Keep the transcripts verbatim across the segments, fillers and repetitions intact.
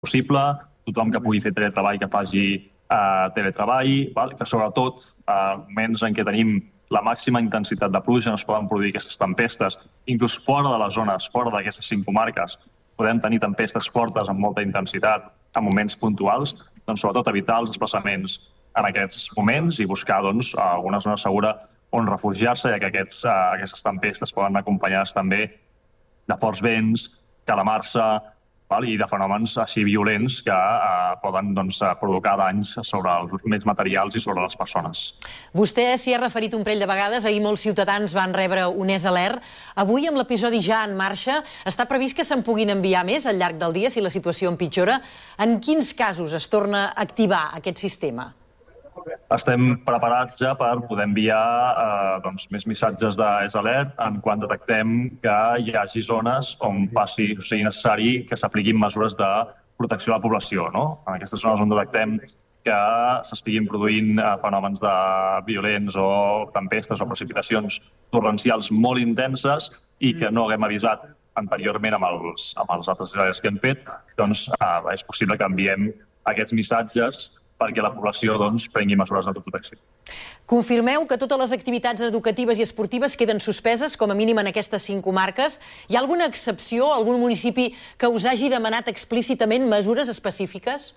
possible, tothom que pugui fer teletreball que faci eh, teletreball, que sobretot en moments en què tenim la màxima intensitat de pluja no es poden produir aquestes tempestes, inclús fora de les zones, fora d'aquestes cinc comarques, podem tenir tempestes fortes amb molta intensitat en moments puntuals, doncs sobretot evitar els desplaçaments en aquests moments i buscar doncs, alguna zona segura on refugiar-se, ja que aquests, uh, aquestes tempestes poden acompanyar-se també de forts vents, calamarsa, val? I de fenòmens així violents que uh, poden doncs, provocar danys sobre els béns materials i sobre les persones. Vostè s'hi ha referit un parell de vegades, ahir molts ciutadans van rebre un E S Alert. Avui, amb l'episodi ja en marxa, està previst que se'n puguin enviar més al llarg del dia si la situació empitjora. En quins casos es torna a activar aquest sistema? Estem preparats ja per poder enviar eh, doncs, més missatges d'E S Alert en quan detectem que hi hagi zones on passi, o sigui necessari que s'apliquin mesures de protecció a la població. No? En aquestes zones on detectem que s'estiguin produint eh, fenòmens de violents o tempestes o precipitacions torrencials molt intenses i que no haguem avisat anteriorment amb els, amb els altres alerts que hem fet, doncs eh, és possible que enviem aquests missatges perquè la població doncs, prengui mesures de protecció. Confirmeu que totes les activitats educatives i esportives queden suspeses, com a mínim en aquestes cinc comarques. Hi ha alguna excepció, algun municipi que us hagi demanat explícitament mesures específiques?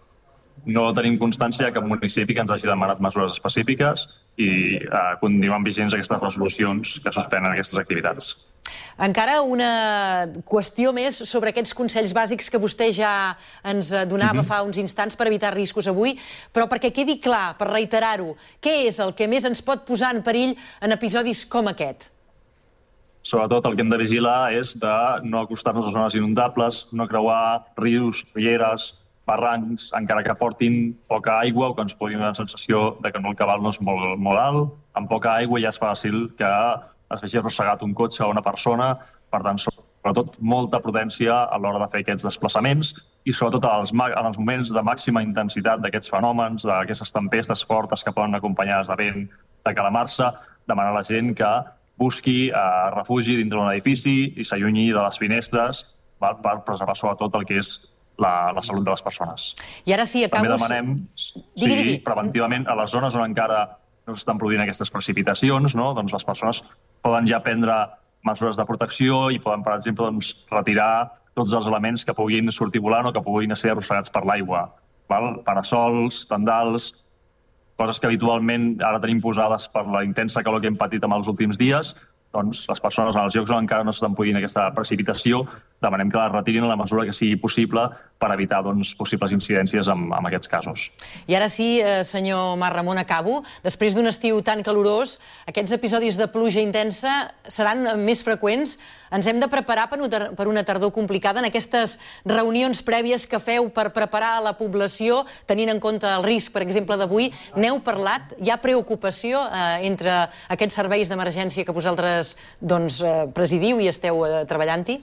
No tenim constància de cap municipi que ens hagi demanat mesures específiques i eh, continuen vigents aquestes resolucions que suspenen aquestes activitats. Encara una qüestió més sobre aquests consells bàsics que vostè ja ens donava fa uns instants per evitar riscos avui, però perquè quedi clar, per reiterar-ho, què és el que més ens pot posar en perill en episodis com aquest? Sobretot el que hem de vigilar és de no acostar-nos a zones inundables, no creuar rius, rieres, barrancs, encara que portin poca aigua o que ens pugui donar la sensació de que no el cabal no és molt, molt alt. Amb poca aigua ja és fàcil que es vegi arrossegat un cotxe o una persona, per tant, sobretot molta prudència a l'hora de fer aquests desplaçaments i sobretot en els moments de màxima intensitat d'aquests fenòmens, d'aquestes tempestes fortes que poden acompanyar-se de vent, de calamarsa, demanar a la gent que busqui eh, refugi dintre d'un edifici i s'allunyi de les finestres val, per preservar sobretot el que és la, la salut de les persones. I ara sí, acabo... També demanem, digui, digui. sí, preventivament, a les zones on encara no s'estan produint aquestes precipitacions, no? Doncs les persones poden ja prendre mesures de protecció i poden, per exemple, doncs, retirar tots els elements que puguin sortir volant o que puguin ser arrossegats per l'aigua. Parasols, tendals, coses que habitualment ara tenim posades per la intensa calor que hem patit en els últims dies, doncs les persones en els llocs on encara no s'estan produint aquesta precipitació demanem que la retirin en la mesura que sigui possible per evitar doncs, possibles incidències en, en aquests casos. I ara sí, eh, senyor Marc Ramon, acabo. Després d'un estiu tan calorós, aquests episodis de pluja intensa seran més freqüents. Ens hem de preparar per una tardor complicada en aquestes reunions prèvies que feu per preparar la població, tenint en compte el risc, per exemple, d'avui. N'heu parlat? Hi ha preocupació eh, entre aquests serveis d'emergència que vosaltres doncs, eh, presidiu i esteu eh, treballant-hi?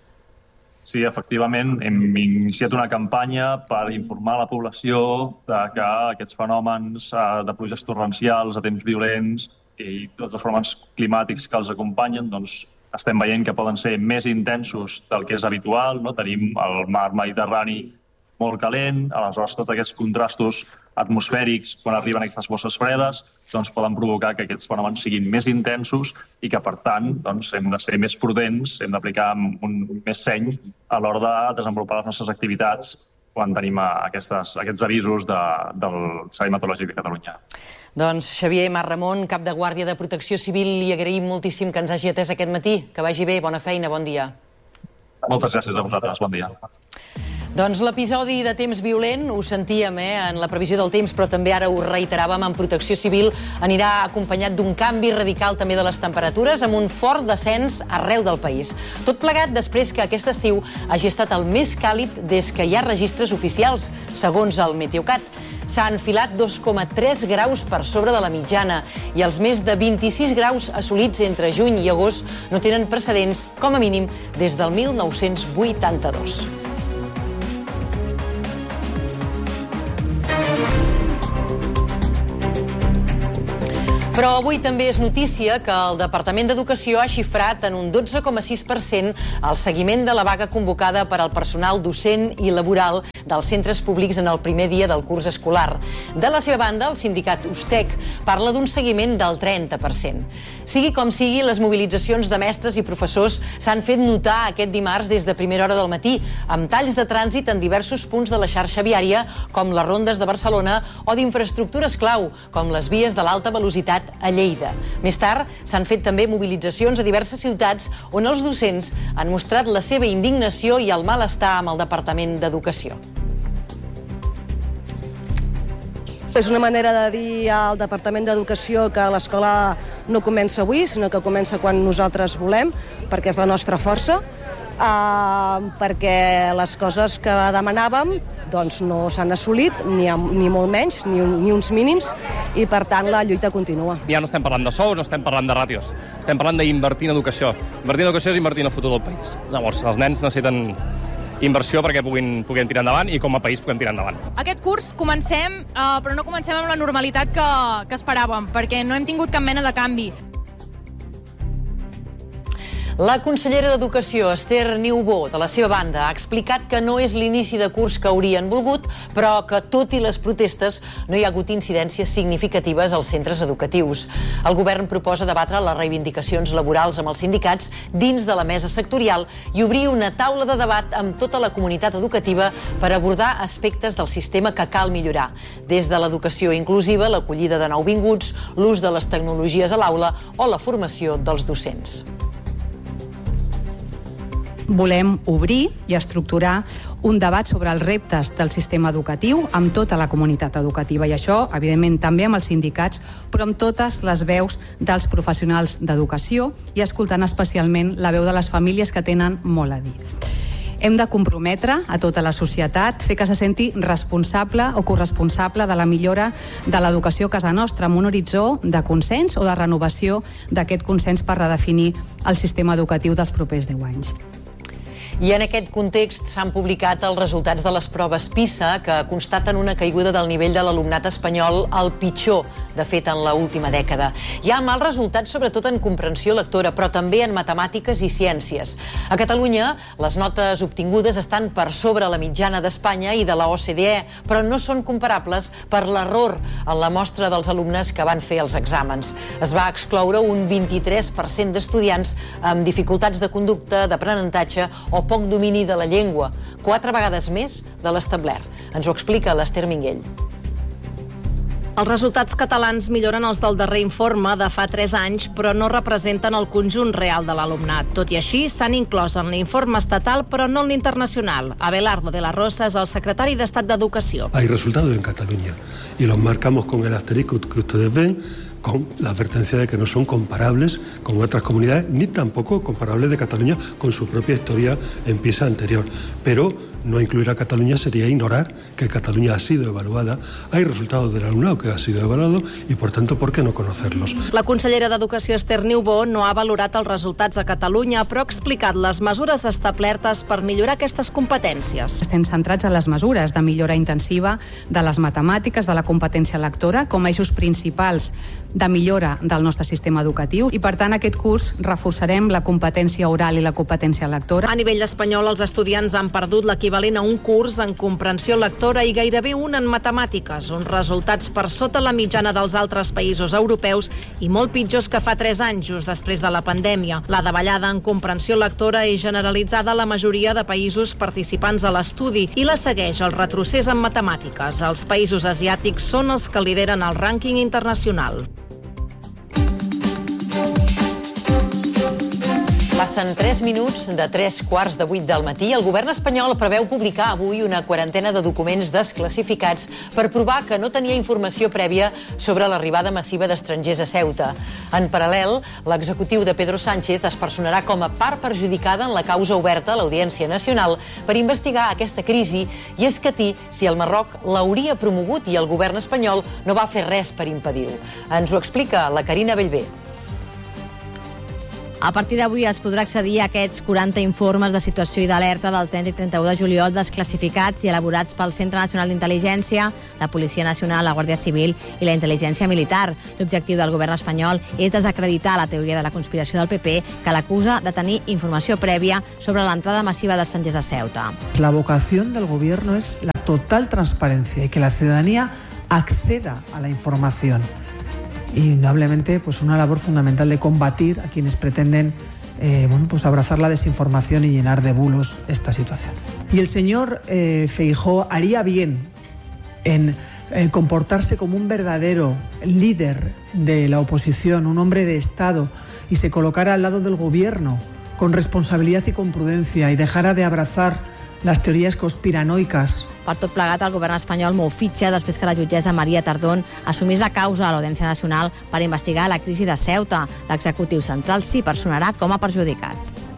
Sí, efectivament, hem iniciat una campanya per informar la població de que aquests fenòmens de pluges torrencials, de temps violents i tots els fenòmens climàtics que els acompanyen, doncs estem veient que poden ser més intensos del que és habitual, no? Tenim el mar Mediterrani molt calent, aleshores tots aquests contrastos atmosfèrics, quan arriben aquestes bosses fredes, doncs poden provocar que aquests fenòmens siguin més intensos i que, per tant, doncs, hem de ser més prudents, hem d'aplicar un més seny a l'hora de desenvolupar les nostres activitats quan tenim aquestes, aquests avisos de, del Servei Meteorològic de Catalunya. Doncs Xavier Marc Ramon, cap de Guàrdia de Protecció Civil, li agraïm moltíssim que ens hagi atès aquest matí. Que vagi bé, bona feina, bon dia. Moltes gràcies a vosaltres, bon dia. Doncs l'episodi de temps violent, ho sentíem eh, en la previsió del temps, però també ara ho reiteràvem, en Protecció Civil anirà acompanyat d'un canvi radical també de les temperatures, amb un fort descens arreu del país. Tot plegat després que aquest estiu hagi estat el més càlid des que hi ha registres oficials, segons el Meteocat. S'ha enfilat dos coma tres graus per sobre de la mitjana i els més de vint-i-sis graus assolits entre juny i agost no tenen precedents, com a mínim, des del mil nou-cents vuitanta-dos. Però avui també és notícia que el Departament d'Educació ha xifrat en un dotze coma sis per cent el seguiment de la vaga convocada per al personal docent i laboral dels centres públics en el primer dia del curs escolar. De la seva banda, el sindicat USTEC parla d'un seguiment del trenta per cent. Sigui com sigui, les mobilitzacions de mestres i professors s'han fet notar aquest dimarts des de primera hora del matí, amb talls de trànsit en diversos punts de la xarxa viària, com les rondes de Barcelona, o d'infraestructures clau, com les vies de l'alta velocitat a Lleida. Més tard, s'han fet també mobilitzacions a diverses ciutats on els docents han mostrat la seva indignació i el malestar amb el Departament d'Educació. És una manera de dir al Departament d'Educació que l'escola no comença avui, sinó que comença quan nosaltres volem, perquè és la nostra força, eh, perquè les coses que demanàvem doncs no s'han assolit, ni, ni molt menys, ni, un, ni uns mínims, i per tant la lluita continua. Ja no estem parlant de sous, no estem parlant de ràtios, estem parlant d'invertir en educació. Invertir en educació és invertir en el futur del país. Llavors, els nens necessiten inversió perquè puguin, puguin tirar endavant i com a país puguem tirar endavant. Aquest curs comencem, eh, però no comencem amb la normalitat que, que esperàvem, perquè no hem tingut cap mena de canvi. La consellera d'Educació, Esther Niubó, de la seva banda, ha explicat que no és l'inici de curs que haurien volgut, però que, tot i les protestes, no hi ha hagut incidències significatives als centres educatius. El govern proposa debatre les reivindicacions laborals amb els sindicats dins de la mesa sectorial i obrir una taula de debat amb tota la comunitat educativa per abordar aspectes del sistema que cal millorar, des de l'educació inclusiva, l'acollida de nouvinguts, l'ús de les tecnologies a l'aula o la formació dels docents. Volem obrir i estructurar un debat sobre els reptes del sistema educatiu amb tota la comunitat educativa i això, evidentment, també amb els sindicats, però amb totes les veus dels professionals d'educació i escoltant especialment la veu de les famílies que tenen molt a dir. Hem de comprometre a tota la societat, fer que se senti responsable o corresponsable de la millora de l'educació a casa nostra, amb un horitzó de consens o de renovació d'aquest consens per redefinir el sistema educatiu dels propers deu anys. I en aquest context s'han publicat els resultats de les proves PISA que constaten una caiguda del nivell de l'alumnat espanyol al pitjor, de fet, en l'última dècada. Hi ha mals resultats sobretot en comprensió lectora, però també en matemàtiques i ciències. A Catalunya, les notes obtingudes estan per sobre la mitjana d'Espanya i de la O C D E, però no són comparables per l'error en la mostra dels alumnes que van fer els exàmens. Es va excloure un vint-i-tres per cent d'estudiants amb dificultats de conducta, d'aprenentatge o poc domini de la llengua, quatre vegades més de l'establert. Ens ho explica l'Ester Minguell. Els resultats catalans milloren els del darrer informe de fa tres anys, però no representen el conjunt real de l'alumnat. Tot i així, s'han inclòs en l'informe estatal, però no en l'internacional. Abelardo de la Rosa és el secretari d'Estat d'Educació. Hay resultados en Cataluña y los marcamos con el asterisco que ustedes ven, con la advertencia de que no son comparables con otras comunidades, ni tampoco comparables de Cataluña con su propia historia en PISA anterior. Pero no incluir a Cataluña sería ignorar que Cataluña ha sido evaluada. Hay resultados del alumnado que ha sido evaluado y, por tanto, ¿por qué no conocerlos? La consellera d'Educació, Esther Niubó, no ha valorat els resultats a Catalunya, però ha explicat les mesures establertes per millorar aquestes competències. Estem centrats en les mesures de millora intensiva de les matemàtiques, de la competència lectora, com a eixos principals de millora del nostre sistema educatiu i, per tant, aquest curs reforçarem la competència oral i la competència lectora. A nivell espanyol, els estudiants han perdut l'equivalent a un curs en comprensió lectora i gairebé un en matemàtiques, uns resultats per sota la mitjana dels altres països europeus i molt pitjors que fa tres anys, just després de la pandèmia. La davallada en comprensió lectora és generalitzada a la majoria de països participants a l'estudi i la segueix el retrocés en matemàtiques. Els països asiàtics són els que lideren el rànquing internacional. Passen tres minuts de tres quarts de vuit del matí. El govern espanyol preveu publicar avui una quarantena de documents desclassificats per provar que no tenia informació prèvia sobre l'arribada massiva d'estrangers a Ceuta. En paral·lel, l'executiu de Pedro Sánchez es personarà com a part perjudicada en la causa oberta a l'Audiència Nacional per investigar aquesta crisi i escatir si el Marroc l'hauria promogut i el govern espanyol no va fer res per impedir-ho. Ens ho explica la Carina Bellver. A partir d'avui es podrà accedir a aquests quaranta informes de situació i d'alerta del trenta i trenta-u de juliol desclassificats i elaborats pel Centre Nacional d'Intel·ligència, la Policia Nacional, la Guàrdia Civil i la Intel·ligència Militar. L'objectiu del govern espanyol és desacreditar la teoria de la conspiració del P P, que l'acusa de tenir informació prèvia sobre l'entrada massiva d'estrangers a Ceuta. La vocación del gobierno es la total transparencia y que la ciudadanía acceda a la información. Y indudablemente pues una labor fundamental de combatir a quienes pretenden eh, bueno, pues abrazar la desinformación y llenar de bulos esta situación. Y el señor eh, Feijóo haría bien en eh, comportarse como un verdadero líder de la oposición, un hombre de Estado, y se colocara al lado del gobierno con responsabilidad y con prudencia y dejara de abrazar les teories conspiranoiques. Per tot plegat, el govern espanyol mou fitxa després que la jutgessa Maria Tardón assumís la causa a l'Audiència Nacional per investigar la crisi de Ceuta. L'executiu central s'hi personarà com a perjudicat.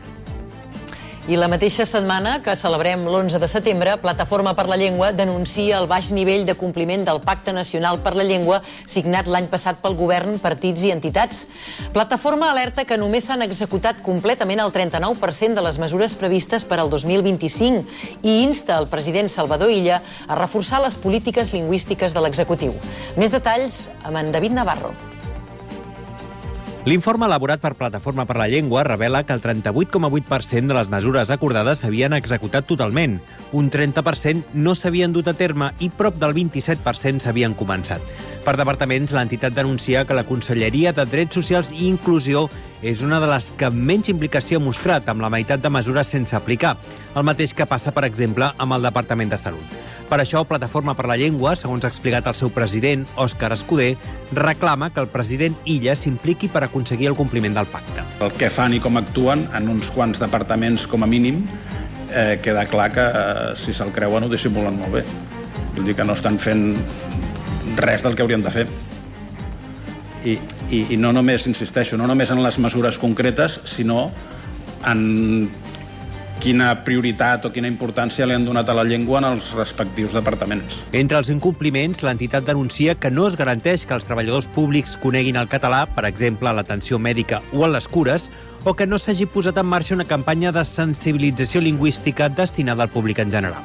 I la mateixa setmana que celebrem l'onze de setembre, Plataforma per la Llengua denuncia el baix nivell de compliment del Pacte Nacional per la Llengua signat l'any passat pel govern, partits i entitats. Plataforma alerta que només s'han executat completament el trenta-nou per cent de les mesures previstes per al dos mil vint-i-cinc i insta el president Salvador Illa a reforçar les polítiques lingüístiques de l'executiu. Més detalls amb en David Navarro. L'informe elaborat per Plataforma per la Llengua revela que el trenta-vuit coma vuit per cent de les mesures acordades s'havien executat totalment, un trenta per cent no s'havien dut a terme i prop del vint-i-set per cent s'havien començat. Per departaments, l'entitat denuncia que la Conselleria de Drets Socials i Inclusió és una de les que menys implicació ha mostrat, amb la meitat de mesures sense aplicar, el mateix que passa, per exemple, amb el Departament de Salut. Per això, Plataforma per la Llengua, segons ha explicat el seu president, Òscar Escudé, reclama que el president Illa s'impliqui per aconseguir el compliment del pacte. El que fan i com actuen en uns quants departaments com a mínim, eh, queda clar que eh, si se'l creuen ho dissimulen molt bé. Vull dir que no estan fent res del que haurien de fer. I, i, i no només, insisteixo, no només en les mesures concretes, sinó en quina prioritat o quina importància li han donat a la llengua en els respectius departaments. Entre els incompliments, l'entitat denuncia que no es garanteix que els treballadors públics coneguin el català, per exemple, a l'atenció mèdica o a les cures, o que no s'hagi posat en marxa una campanya de sensibilització lingüística destinada al públic en general.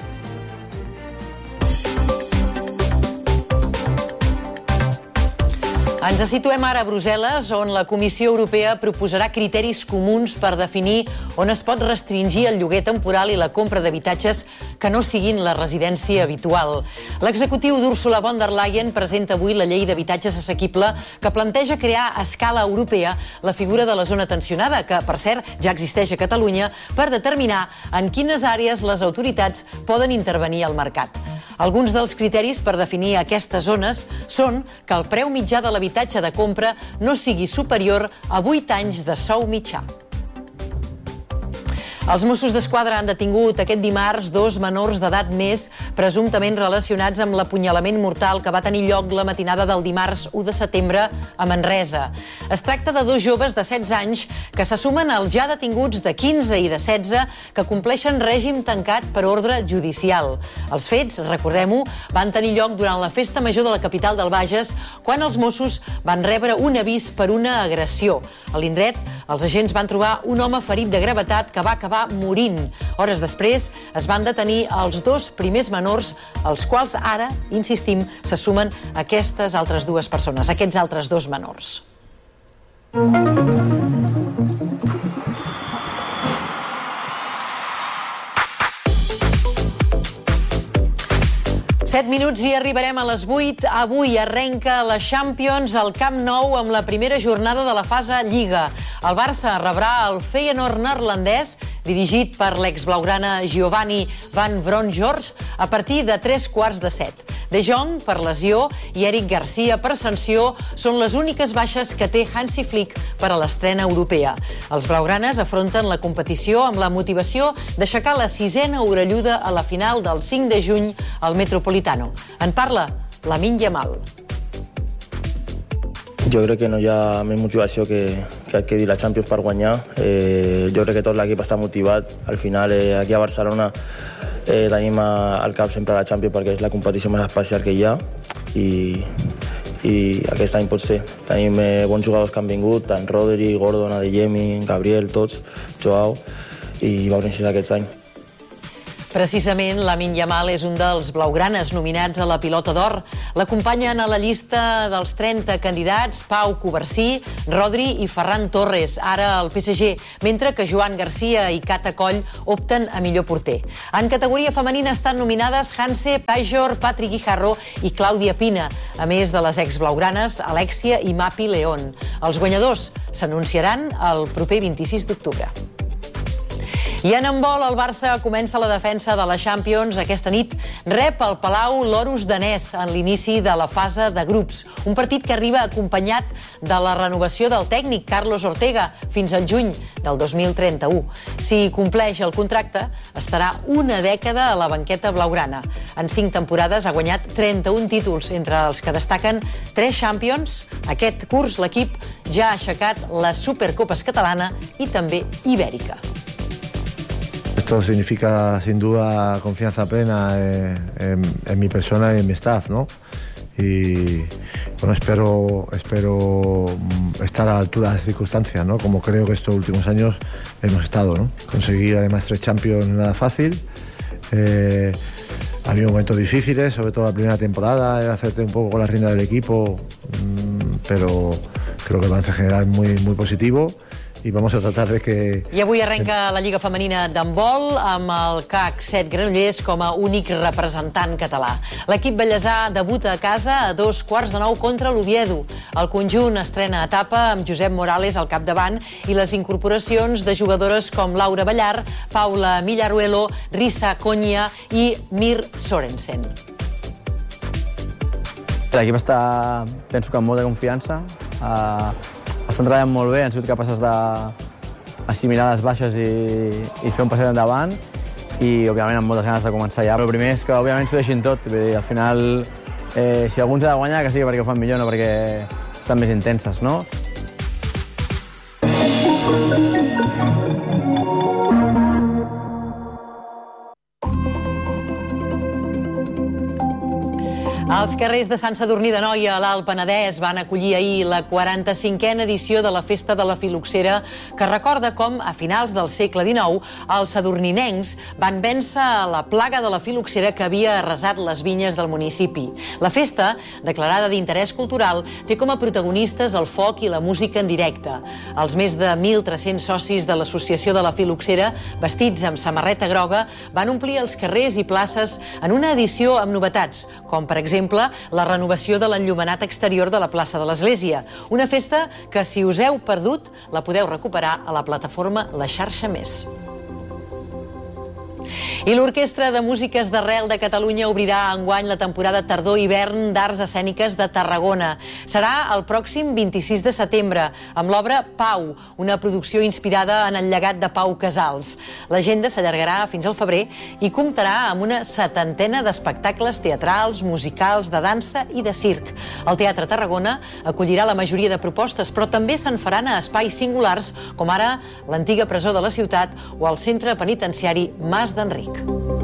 Ens situem ara a Brussel·les, on la Comissió Europea proposarà criteris comuns per definir on es pot restringir el lloguer temporal i la compra d'habitatges que no siguin la residència habitual. L'executiu d'Ursula von der Leyen presenta avui la llei d'habitatges assequible que planteja crear a escala europea la figura de la zona tensionada, que, per cert, ja existeix a Catalunya, per determinar en quines àrees les autoritats poden intervenir al mercat. Alguns dels criteris per definir aquestes zones són que el preu mitjà de l'habitatge de compra no sigui superior a vuit anys de sou mitjà. Els Mossos d'Esquadra han detingut aquest dimarts dos menors d'edat més presumptament relacionats amb l'apunyalament mortal que va tenir lloc la matinada del dimarts u de setembre a Manresa. Es tracta de dos joves de setze anys que se sumen als ja detinguts de quinze i de setze que compleixen règim tancat per ordre judicial. Els fets, recordem-ho, van tenir lloc durant la festa major de la capital del Bages, quan els Mossos van rebre un avís per una agressió. A l'indret, els agents van trobar un home ferit de gravetat que va acabar morint. Hores després es van detenir els dos primers menors, als quals ara, insistim, se sumen aquestes altres dues persones, aquests altres dos menors. set minuts i arribarem a les vuit. Avui arrenca la Champions al Camp Nou amb la primera jornada de la fase Lliga. El Barça rebrà el Feyenoord neerlandès, dirigit per l'exblaugrana Giovanni Van Bronckhorst, a partir de tres quarts de set. De Jong, per lesió, i Eric Garcia, per sanció, són les úniques baixes que té Hansi Flick per a l'estrena europea. Els blaugranes afronten la competició amb la motivació d'aixecar la sisena orelluda a la final del cinc de juny al Metropolitano. En parla Lamine Yamal. Jo crec que no hi ha més motivació que, que quedi la Champions per guanyar. Eh, jo crec que tot l'equip està motivat. Al final, eh, aquí a Barcelona eh, tenim al cap sempre la Champions perquè és la competició més especial que hi ha i i aquest any pot ser. Tenim eh, bons jugadors que han vingut, tant Rodri, Gordon, Adeyemi, Gabriel, tots, Joao, i veurem si és aquest any. Precisament, Lamine Yamal és un dels blaugranes nominats a la Pilota d'Or. L'acompanyen a la llista dels trenta candidats Pau Covarsí, Rodri i Ferran Torres, ara al P S G, mentre que Joan Garcia i Cata Coll opten a millor porter. En categoria femenina estan nominades Hanse Pajor, Patrick Guijarro i Clàudia Pina, a més de les ex-blaugranes Alexia i Mapi León. Els guanyadors s'anunciaran el proper vint-i-sis d'octubre. I en handbol, el Barça comença la defensa de la Champions. Aquesta nit rep al Palau l'Orus danès en l'inici de la fase de grups. Un partit que arriba acompanyat de la renovació del tècnic Carlos Ortega fins al juny del dos mil trenta-u. Si compleix el contracte, estarà una dècada a la banqueta blaugrana. En cinc temporades ha guanyat trenta-un títols, entre els que destaquen tres Champions. Aquest curs l'equip ja ha aixecat les Supercopes catalana i també ibèrica. Esto significa sin duda confianza plena en, en, en mi persona y en mi staff, ¿no? Y bueno, espero, espero estar a la altura de las circunstancias, ¿no? Como creo que estos últimos años hemos estado, ¿no? Conseguir además tres Champions no es nada fácil. Eh, ha habido momentos difíciles, sobre todo la primera temporada, era hacerte un poco con la rienda del equipo, mmm, pero creo que el balance general es muy, muy positivo. I vamos a tratar de que... I avui arrenca la Lliga Femenina d'handbol amb el C A C set Granollers com a únic representant català. L'equip bellesà debuta a casa a dos quarts de nou contra l'Oviedo. El conjunt estrena etapa amb Josep Morales al capdavant i les incorporacions de jugadores com Laura Ballar, Paula Millaruelo, Risa Konya i Mir Sorensen. L'equip està, penso que amb molta confiança. Uh... Estan treballant molt bé, han sigut capaces d'assimilar les baixes i, i fer un passet endavant i, òbviament, amb moltes ganes de començar ja. Però el primer és que, òbviament, s'ho deixin tot. Vull dir, al final, eh, si algú ens ha de guanyar, que sigui perquè ho fan millor, no perquè estan més intenses, no? Els carrers de Sant Sadurní d'Anoia, a l'Alt Penedès, van acollir ahir la quaranta-cinquena edició de la Festa de la Filoxera, que recorda com, a finals del segle dinou, els sadurninencs van vèncer la plaga de la filoxera que havia arrasat les vinyes del municipi. La festa, declarada d'interès cultural, té com a protagonistes el foc i la música en directe. Els més de mil tres-cents socis de l'Associació de la Filoxera, vestits amb samarreta groga, van omplir els carrers i places en una edició amb novetats, com, per exemple, la renovació de l'enllumenat exterior de la plaça de l'Església. Una festa que, si us heu perdut, la podeu recuperar a la plataforma La Xarxa Més. I l'Orquestra de Músiques d'Arrel de Catalunya obrirà enguany la temporada tardor-hivern d'Arts Escèniques de Tarragona. Serà el pròxim vint-i-sis de setembre, amb l'obra Pau, una producció inspirada en el llegat de Pau Casals. L'agenda s'allargarà fins al febrer i comptarà amb una setantena d'espectacles teatrals, musicals, de dansa i de circ. El Teatre Tarragona acollirà la majoria de propostes, però també se'n faran a espais singulars, com ara l'antiga presó de la ciutat o el centre penitenciari Mas d'Enric.